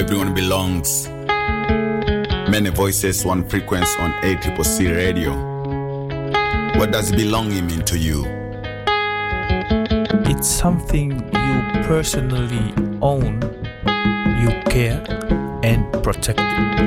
everyone belongs. Many voices, one frequency on ACCC radio. What does belonging mean to you? It's something you personally own, you care and protect it.